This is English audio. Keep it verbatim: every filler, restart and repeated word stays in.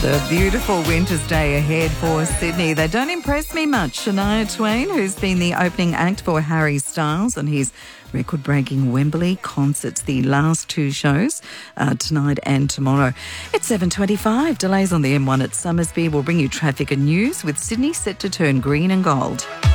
The beautiful winter's day ahead for Sydney. They don't impress me much. Shania Twain, who's been the opening act for Harry Styles and his record-breaking Wembley concerts, the last two shows, uh, tonight and tomorrow. It's seven twenty-five. Delays on the M one at Summersby will bring you traffic and news with Sydney set to turn green and gold.